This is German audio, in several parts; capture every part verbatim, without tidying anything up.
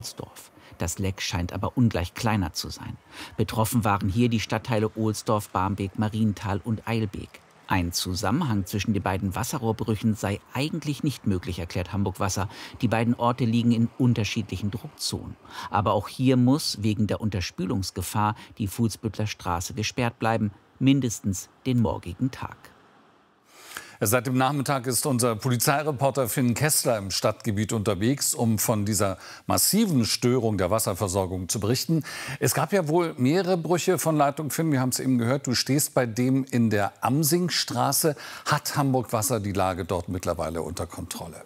Ohlsdorf. Das Leck scheint aber ungleich kleiner zu sein. Betroffen waren hier die Stadtteile Ohlsdorf, Barmbek, Marienthal und Eilbek. Ein Zusammenhang zwischen den beiden Wasserrohrbrüchen sei eigentlich nicht möglich, erklärt Hamburg Wasser. Die beiden Orte liegen in unterschiedlichen Druckzonen. Aber auch hier muss wegen der Unterspülungsgefahr die Fuhlsbüttler Straße gesperrt bleiben, mindestens den morgigen Tag. Seit dem Nachmittag ist unser Polizeireporter Finn Kessler im Stadtgebiet unterwegs, um von dieser massiven Störung der Wasserversorgung zu berichten. Es gab ja wohl mehrere Brüche von Leitung. Finn, wir haben es eben gehört, du stehst bei dem in der Amsingstraße. Hat Hamburg Wasser die Lage dort mittlerweile unter Kontrolle?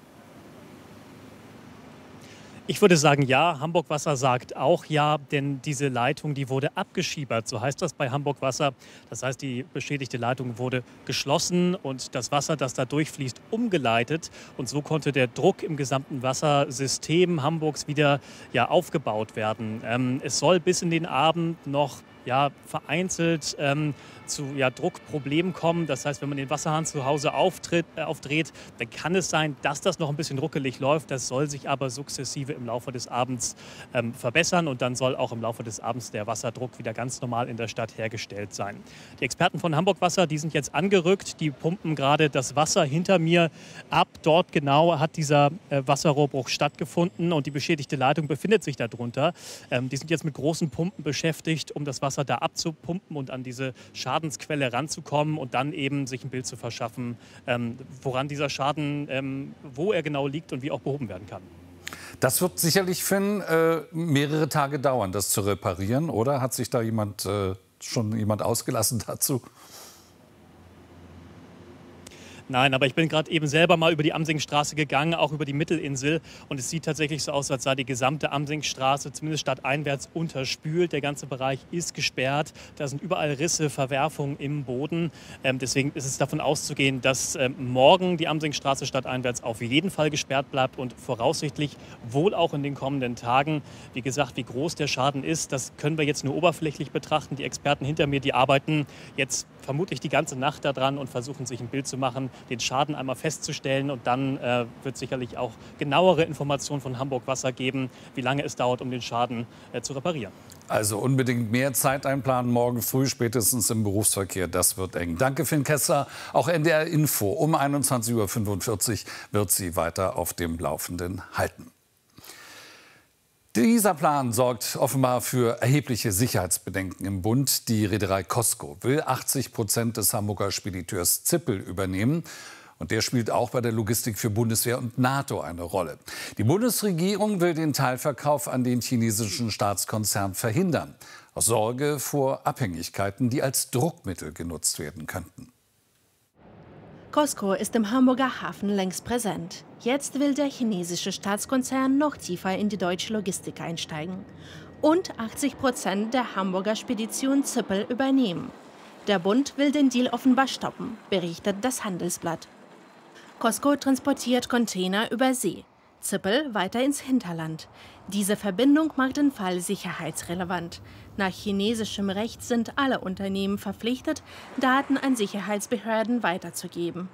Ich würde sagen, ja. Hamburg Wasser sagt auch ja, denn diese Leitung, die wurde abgeschiebert. So heißt das bei Hamburg Wasser. Das heißt, die beschädigte Leitung wurde geschlossen und das Wasser, das da durchfließt, umgeleitet. Und so konnte der Druck im gesamten Wassersystem Hamburgs wieder ja, aufgebaut werden. Ähm, es soll bis in den Abend noch ja, vereinzelt ähm, zu ja, Druckproblemen kommen. Das heißt, wenn man den Wasserhahn zu Hause auftritt, äh, aufdreht, dann kann es sein, dass das noch ein bisschen ruckelig läuft. Das soll sich aber sukzessive im Laufe des Abends ähm, verbessern und dann soll auch im Laufe des Abends der Wasserdruck wieder ganz normal in der Stadt hergestellt sein. Die Experten von Hamburg Wasser, die sind jetzt angerückt, die pumpen gerade das Wasser hinter mir ab. Dort genau hat dieser äh, Wasserrohrbruch stattgefunden und die beschädigte Leitung befindet sich darunter. Ähm, die sind jetzt mit großen Pumpen beschäftigt, um das Wasser da abzupumpen und an diese Schadensquelle ranzukommen und dann eben sich ein Bild zu verschaffen, ähm, woran dieser Schaden, ähm, wo er genau liegt und wie auch behoben werden kann. Das wird sicherlich, Finn, äh, mehrere Tage dauern, das zu reparieren, oder? Hat sich da jemand, äh, schon jemand ausgelassen dazu? Nein, aber ich bin gerade eben selber mal über die Amsingstraße gegangen, auch über die Mittelinsel. Und es sieht tatsächlich so aus, als sei die gesamte Amsingstraße, zumindest stadteinwärts, unterspült. Der ganze Bereich ist gesperrt. Da sind überall Risse, Verwerfungen im Boden. Ähm, deswegen ist es davon auszugehen, dass ähm, morgen die Amsingstraße stadteinwärts auf jeden Fall gesperrt bleibt und voraussichtlich wohl auch in den kommenden Tagen. Wie gesagt, wie groß der Schaden ist, das können wir jetzt nur oberflächlich betrachten. Die Experten hinter mir, die arbeiten jetzt vermutlich die ganze Nacht daran und versuchen sich ein Bild zu machen, den Schaden einmal festzustellen. Und dann äh, wird sicherlich auch genauere Informationen von Hamburg Wasser geben, wie lange es dauert, um den Schaden äh, zu reparieren. Also unbedingt mehr Zeit einplanen, morgen früh, spätestens im Berufsverkehr. Das wird eng. Danke, Finn Kessler. Auch N D R Info um einundzwanzig Uhr fünfundvierzig wird Sie weiter auf dem Laufenden halten. Dieser Plan sorgt offenbar für erhebliche Sicherheitsbedenken im Bund. Die Reederei COSCO will achtzig Prozent des Hamburger Spediteurs Zippel übernehmen. Und der spielt auch bei der Logistik für Bundeswehr und NATO eine Rolle. Die Bundesregierung will den Teilverkauf an den chinesischen Staatskonzern verhindern. Aus Sorge vor Abhängigkeiten, die als Druckmittel genutzt werden könnten. COSCO ist im Hamburger Hafen längst präsent. Jetzt will der chinesische Staatskonzern noch tiefer in die deutsche Logistik einsteigen und achtzig Prozent der Hamburger Spedition Zippel übernehmen. Der Bund will den Deal offenbar stoppen, berichtet das Handelsblatt. COSCO transportiert Container über See, Zippel weiter ins Hinterland. Diese Verbindung macht den Fall sicherheitsrelevant. Nach chinesischem Recht sind alle Unternehmen verpflichtet, Daten an Sicherheitsbehörden weiterzugeben.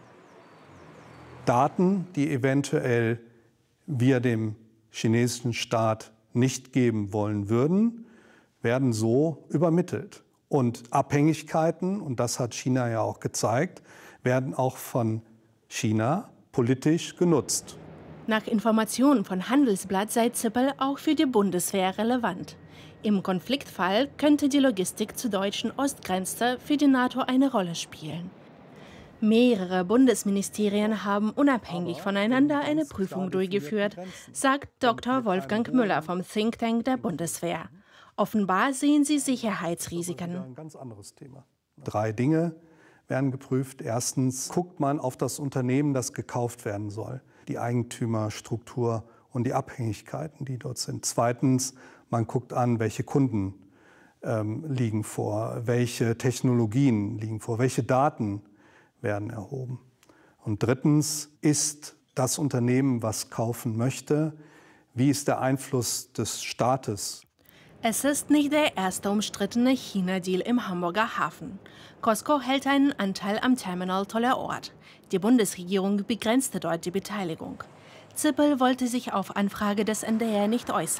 Daten, die eventuell wir dem chinesischen Staat nicht geben wollen würden, werden so übermittelt. Und Abhängigkeiten, und das hat China ja auch gezeigt, werden auch von China politisch genutzt. Nach Informationen von Handelsblatt sei Zippel auch für die Bundeswehr relevant. Im Konfliktfall könnte die Logistik zur deutschen Ostgrenze für die NATO eine Rolle spielen. Mehrere Bundesministerien haben unabhängig voneinander eine Prüfung durchgeführt, sagt Doktor Wolfgang Müller vom Think Tank der Bundeswehr. Offenbar sehen sie Sicherheitsrisiken. Ein ganz anderes Thema. Drei Dinge werden geprüft. Erstens guckt man auf das Unternehmen, das gekauft werden soll, die Eigentümerstruktur und die Abhängigkeiten, die dort sind. Zweitens, man guckt an, welche Kunden ähm, liegen vor, welche Technologien liegen vor, welche Daten werden erhoben. Und drittens, ist das Unternehmen, was kaufen möchte, wie ist der Einfluss des Staates? Es ist nicht der erste umstrittene China-Deal im Hamburger Hafen. COSCO hält einen Anteil am Terminal Toller Ort. Die Bundesregierung begrenzte dort die Beteiligung. Zippel wollte sich auf Anfrage des N D R nicht äußern.